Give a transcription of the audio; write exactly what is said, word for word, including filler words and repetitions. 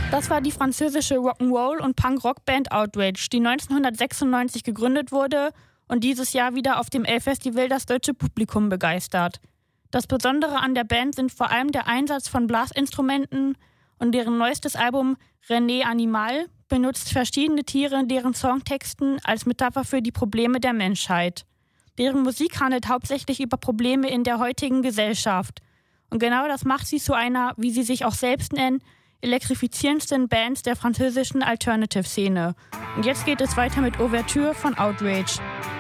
Das war die französische Rock'n'Roll- und Punk-Rock-Band Outrage, die neunzehnhundertsechsundneunzig gegründet wurde und dieses Jahr wieder auf dem L-Festival das deutsche Publikum begeistert. Das Besondere an der Band sind vor allem der Einsatz von Blasinstrumenten und deren neuestes Album René Animal benutzt verschiedene Tiere in deren Songtexten als Metapher für die Probleme der Menschheit. Deren Musik handelt hauptsächlich über Probleme in der heutigen Gesellschaft. Und genau das macht sie zu einer, wie sie sich auch selbst nennen, elektrifizierendsten Bands der französischen Alternative-Szene. Und jetzt geht es weiter mit Ouverture von Outrage.